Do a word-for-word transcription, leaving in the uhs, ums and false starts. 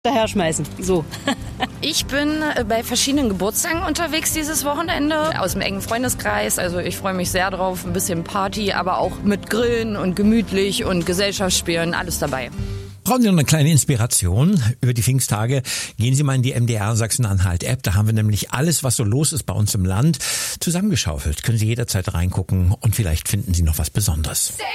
daher schmeißen. So. Ich bin bei verschiedenen Geburtstagen unterwegs dieses Wochenende, aus dem engen Freundeskreis. Also ich freue mich sehr drauf, ein bisschen Party, aber auch mit Grillen und gemütlich und Gesellschaftsspielen, alles dabei. Brauchen Sie noch eine kleine Inspiration über die Pfingsttage? Gehen Sie mal in die M D R Sachsen-Anhalt-App. Da haben wir nämlich alles, was so los ist bei uns im Land, zusammengeschaufelt. Können Sie jederzeit reingucken und vielleicht finden Sie noch was Besonderes.